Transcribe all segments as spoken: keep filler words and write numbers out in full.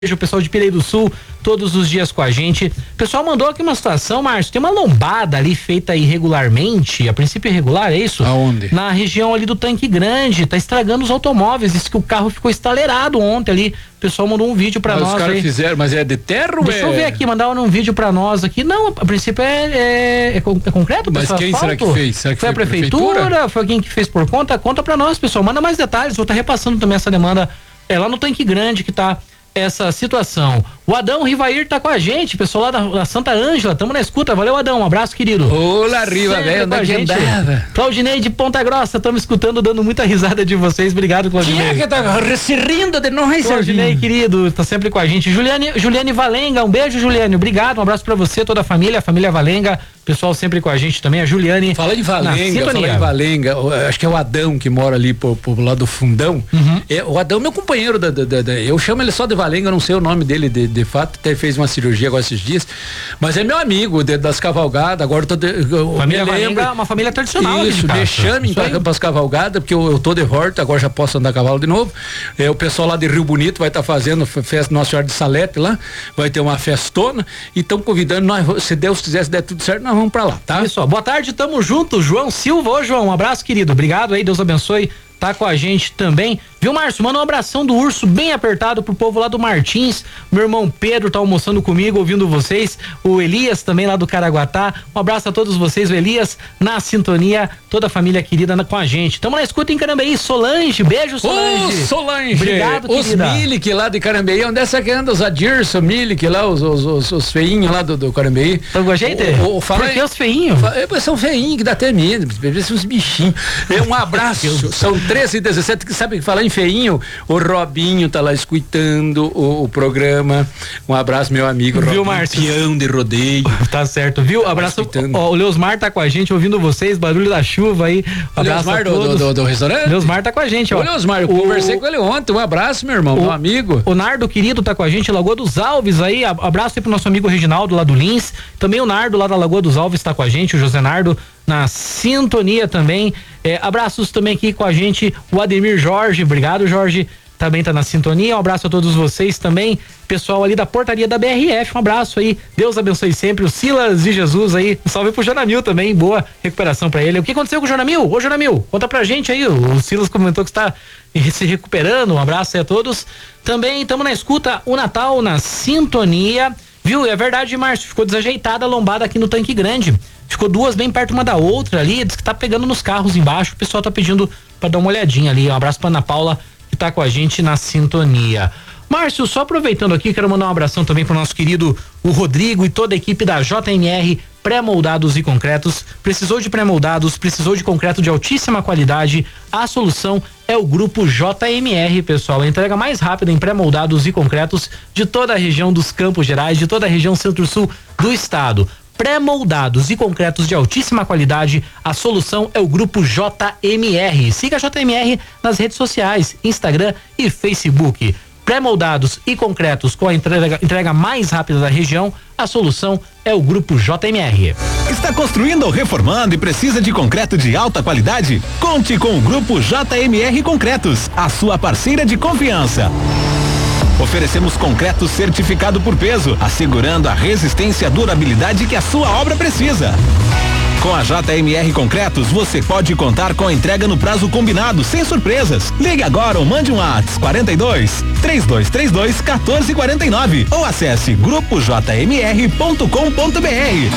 O pessoal de Pirei do Sul, todos os dias com a gente. O pessoal mandou aqui uma situação, Márcio, tem uma lombada ali feita irregularmente, a princípio irregular, é isso? Aonde? Na região ali do Tanque Grande, tá estragando os automóveis, diz que o carro ficou estaleirado ontem ali. O pessoal mandou um vídeo pra mas nós. Os caras aí. fizeram, mas é de terra ou Deixa é... eu ver aqui, mandaram um vídeo pra nós aqui. Não, a princípio é, é, é, é concreto, mas pessoal? Quem asfalto? será que fez? Será que foi, foi a prefeitura? prefeitura? Foi alguém que fez por conta? Conta pra nós, pessoal. Manda mais detalhes, vou estar repassando também essa demanda. É lá no Tanque Grande que tá essa situação. O Adão Rivair tá com a gente, pessoal lá da, da Santa Ângela, tamo na escuta, valeu Adão, um abraço querido. Olá Riva, velho, onde é que andava? Claudinei de Ponta Grossa, tamo escutando, dando muita risada de vocês, obrigado Claudinei. Quem é que tá se rindo de nós, Claudinei querido, tá sempre com a gente. Juliane, Juliane Valenga, um beijo Juliane, obrigado, um abraço pra você, toda a família, a família Valenga, pessoal sempre com a gente também, a Juliane. Fala de Valenga, fala de Valenga, acho que é o Adão que mora ali pro, pro lado do fundão. Uhum. É, o Adão é meu companheiro, da, da, da, da, eu chamo ele só de Valenga, eu não sei o nome dele de, de fato, até fez uma cirurgia agora esses dias, mas é meu amigo de, das cavalgadas, agora eu tô de, eu família Valenga é uma família tradicional. Isso, me chamem para as cavalgadas, porque eu, eu tô de volta, agora já posso andar a cavalo de novo. É, o pessoal lá de Rio Bonito vai estar tá fazendo festa Nossa Senhora de Salete lá, vai ter uma festona e estão convidando nós, se Deus quiser, se der tudo certo, nós vamos para lá, tá? Isso, ó, boa tarde, tamo junto, João Silva. Ô João, um abraço querido, obrigado aí, Deus abençoe, tá com a gente também. Viu, Márcio? Manda um abração do Urso bem apertado pro povo lá do Martins. Meu irmão Pedro tá almoçando comigo, ouvindo vocês. O Elias também lá do Caraguatá. Um abraço a todos vocês, o Elias na sintonia, toda a família querida com a gente. Tamo na escuta em Carambeí. Solange, beijo Solange. Ô, Solange. Obrigado, os querida. Os Milik lá de Carambeí, onde é essa que anda? Os Adirson Milik lá, os, os, os, os feinhos lá do, do Carambeí. Tá com a gente? O, o, fala Por que os feinhos? É, são feinhos que dá até medo, parece uns bichinhos. É um abraço, são treze e dezessete, que sabe falar em feinho? O Robinho tá lá escutando o, o programa. Um abraço, meu amigo viu, Robinho, Márcio? Peão de rodeio. Tá certo, viu? Abraço. Ó, o Leosmar tá com a gente, ouvindo vocês, barulho da chuva aí. Abraço Leosmar a todos. Do, do, do restaurante? Leosmar tá com a gente, ó. Ô, Leosmar, eu o, conversei com ele ontem. Um abraço, meu irmão, o, meu amigo. O Nardo querido tá com a gente, Lagoa dos Alves aí. Abraço aí pro nosso amigo Reginaldo lá do Lins. Também o Nardo lá da Lagoa dos Alves tá com a gente, o José Nardo na sintonia também. É, abraços também aqui com a gente, o Ademir Jorge. Obrigado, Jorge. Também tá na sintonia, um abraço a todos vocês também, pessoal ali da portaria da B R F, um abraço aí, Deus abençoe sempre, o Silas de Jesus aí, um salve pro Jonamil também, boa recuperação pra ele. O que aconteceu com o Jonamil? Ô Jonamil, conta pra gente aí, o Silas comentou que está se recuperando, um abraço aí a todos. Também estamos na escuta, o Natal na sintonia, viu? É verdade, Márcio, ficou desajeitada a lombada aqui no Tanque Grande, ficou duas bem perto uma da outra ali, diz que tá pegando nos carros embaixo, o pessoal tá pedindo pra dar uma olhadinha ali, um abraço pra Ana Paula, que tá com a gente na sintonia. Márcio, só aproveitando aqui, quero mandar um abração também pro nosso querido o Rodrigo e toda a equipe da J M R Pré-Moldados e Concretos. Precisou de pré-moldados, precisou de concreto de altíssima qualidade, a solução é o grupo J M R, pessoal. A entrega mais rápida em pré-moldados e concretos de toda a região dos Campos Gerais, de toda a região centro-sul do estado. Pré-moldados e concretos de altíssima qualidade, a solução é o grupo J M R. Siga a J M R nas redes sociais, Instagram e Facebook. Pré-moldados e concretos com a entrega, entrega mais rápida da região, a solução é o grupo J M R. Está construindo ou reformando e precisa de concreto de alta qualidade? Conte com o grupo J M R Concretos, a sua parceira de confiança. Oferecemos concreto certificado por peso, assegurando a resistência e a durabilidade que a sua obra precisa. Com a J M R Concretos, você pode contar com a entrega no prazo combinado, sem surpresas. Ligue agora ou mande um WhatsApp quarenta e dois, três dois três dois, quatorze quarenta e nove ou acesse grupo j m r ponto com ponto b r.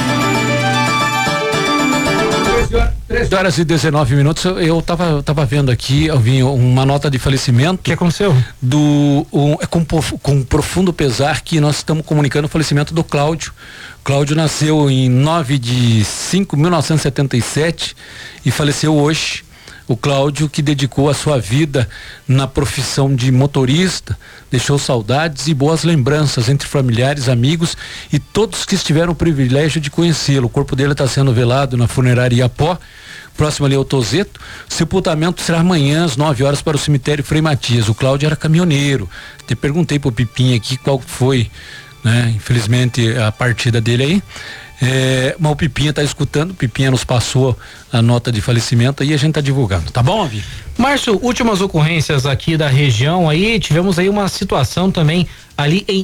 treze horas e dezenove minutos, eu, eu tava, eu tava vendo aqui, eu vi uma nota de falecimento. O que aconteceu? Do, um, é com, com profundo pesar que nós estamos comunicando o falecimento do Cláudio. Cláudio nasceu em nove de cinco de mil novecentos e setenta e sete e faleceu hoje. O Cláudio, que dedicou a sua vida na profissão de motorista, deixou saudades e boas lembranças entre familiares, amigos e todos que tiveram o privilégio de conhecê-lo. O corpo dele está sendo velado na funerária Iapó, próximo ali ao Tozeto. O sepultamento será amanhã às nove horas para o cemitério Frei Matias. O Cláudio era caminhoneiro. Te perguntei pro Pipinha aqui qual foi, né, infelizmente, a partida dele aí. É, mas o Pipinha está escutando, o Pipinha nos passou a nota de falecimento e a gente está divulgando, tá bom, Avi? Márcio, últimas ocorrências aqui da região aí, tivemos aí uma situação também ali em